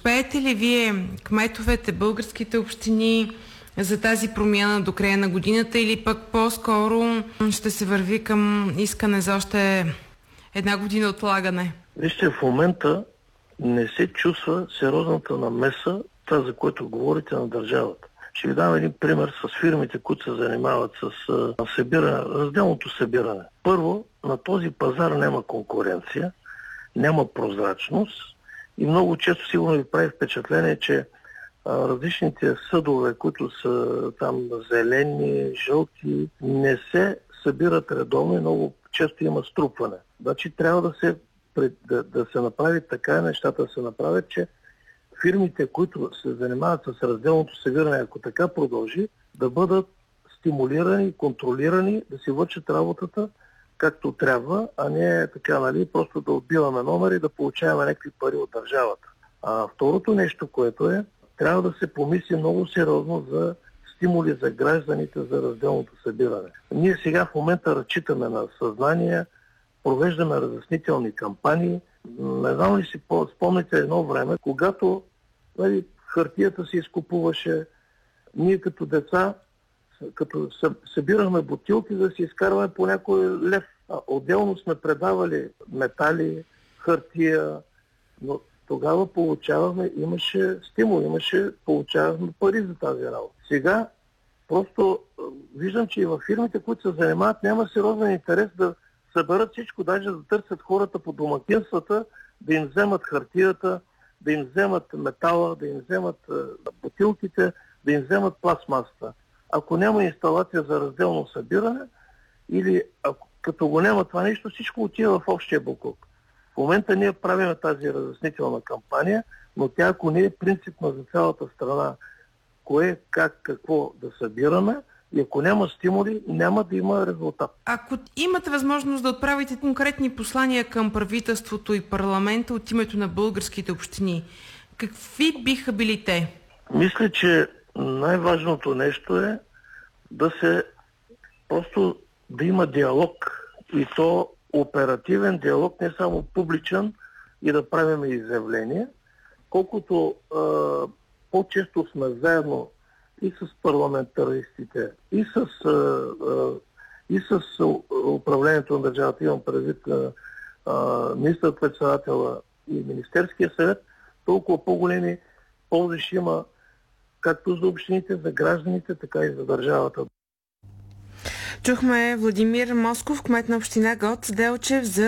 успеете ли вие, кметовете, българските общини, за тази промяна до края на годината, или пък по-скоро ще се върви към искане за още една година отлагане? Вижте, в момента не се чувства сериозната намеса, това, за което говорите, на държавата. Ще ви дам един пример с фирмите, които се занимават с разделното събиране. Първо, на този пазар няма конкуренция, няма прозрачност и много често сигурно ви прави впечатление, че различните съдове, които са там зелени, жълти, не се събират редовно и много често има струпване. Значи трябва да се направи така, нещата да се направят, че фирмите, които се занимават с разделното събиране, ако така продължи, да бъдат стимулирани, контролирани, да си вършат работата както трябва, а не така, просто да отбиваме номер и да получаваме някакви пари от държавата. А второто нещо, което трябва да се помисли много сериозно за стимули за гражданите за разделното събиране. Ние сега в момента разчитаме на съзнание, провеждаме разяснителни кампании. Не знам ли си спомните едно време, когато хартията се изкупуваше, ние като деца, като събирахме бутилки, да си изкарваме по някой лев. Отделно сме предавали метали, хартия, но тогава имаше стимул, получавахме пари за тази работа. Сега просто виждам, че и във фирмите, които се занимават, няма сериозен интерес да съберат всичко, даже да търсят хората по домакинствата, да им вземат хартията, да им вземат метала, да им вземат бутилките, да им вземат пластмасата. Ако няма инсталация за разделно събиране, или като го няма това нещо, всичко отива в общия буклук. В момента ние правим тази разяснителна кампания, но тя, ако не е принципна за цялата страна, кое, как, какво да събираме, и ако няма стимули, няма да има резултат. Ако имате възможност да отправите конкретни послания към правителството и парламента от името на българските общини, какви биха били те? Мисля, че най-важното нещо е да има диалог, и то оперативен диалог, не само публичен, и да правим изявления. Колкото по-често сме заедно и с парламентаристите, и с управлението на държавата, имам предвид министър-председателя и Министерския съвет, толкова по-големи ползи ще има както за общините, за гражданите, така и за държавата. Чухме Владимир Москов, кмет на община Гоцеделчев, за